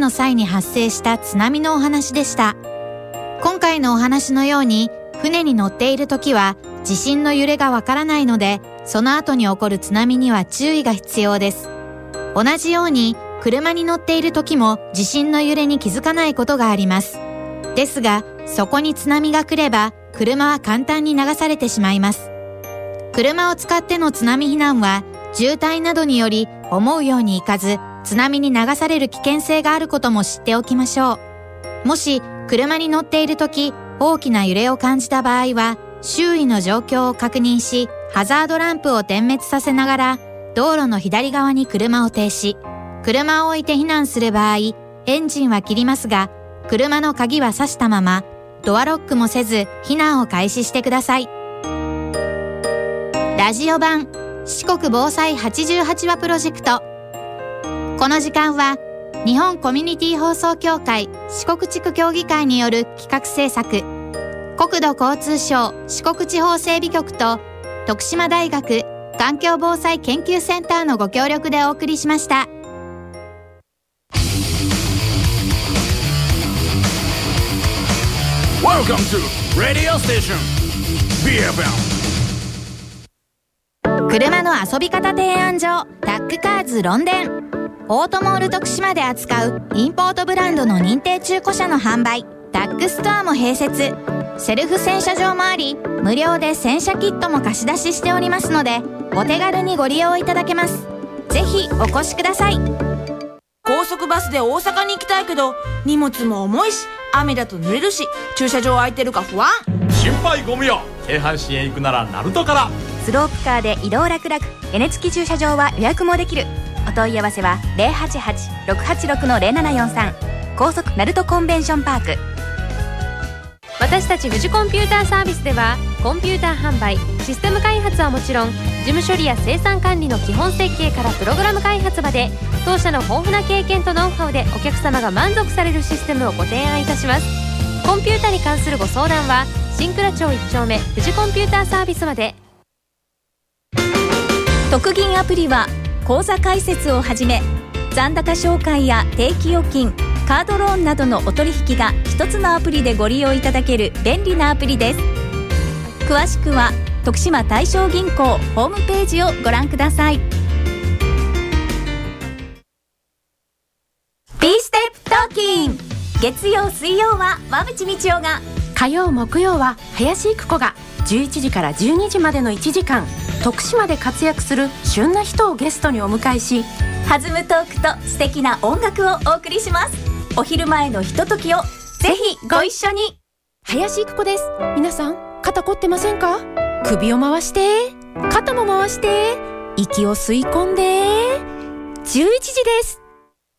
の際に発生した津波のお話でした。今回のお話のように、船に乗っている時は地震の揺れがわからないので、その後に起こる津波には注意が必要です。同じように車に乗っている時も地震の揺れに気づかないことがあります。ですが、そこに津波が来れば車は簡単に流されてしまいます。車を使っての津波避難は渋滞などにより思うようにいかず、津波に流される危険性があることも知っておきましょう。もし車に乗っている時、大きな揺れを感じた場合は、周囲の状況を確認し、ハザードランプを点滅させながら、道路の左側に車を停止。車を置いて避難する場合、エンジンは切りますが、車の鍵は挿したまま、ドアロックもせず避難を開始してください。ラジオ版四国防災88話プロジェクト。この時間は日本コミュニティ放送協会四国地区協議会による企画制作、国土交通省四国地方整備局と徳島大学環境防災研究センターのご協力でお送りしました。 Welcome to Radio Station BFM。 車の遊び方提案所タックカーズロンデン。オートモール徳島で扱うインポートブランドの認定中古車の販売、タックストアも併設。セルフ洗車場もあり、無料で洗車キットも貸し出ししておりますので、お手軽にご利用いただけます。ぜひお越しください。 高速バスで大阪に行きたいけど、荷物も重いし、雨だと濡れるし、駐車場空いてるか不安。 心配ご無用。京阪神へ行くなら鳴門から。 スロープカーで移動楽々、屋根付き駐車場は予約もできる。お問い合わせは 088-686-0743 高速鳴門コンベンションパーク。 私たち富士コンピューターサービスでは、コンピューター販売、システム開発はもちろん、事務処理や生産管理の基本設計からプログラム開発まで、当社の豊富な経験とノウハウでお客様が満足されるシステムをご提案いたします。コンピュータに関するご相談は新倉町1丁目富士コンピューターサービスまで。 特銀アプリは口座開設をはじめ、残高紹介や定期預金、カードローンなどのお取引が一つのアプリでご利用いただける便利なアプリです。詳しくは徳島大正銀行ホームページをご覧ください。 B ステップトーキン。月曜水曜は馬淵道夫が、 火曜木曜は林育子が11時から12時までの1時間、徳島で活躍する旬な人をゲストにお迎えし、 弾むトークと素敵な音楽をお送りします。お昼前のひとときをぜひご一緒に。 林育子です。皆さん肩凝ってませんか？首を回して、肩も回して、息を吸い込んで、11時です。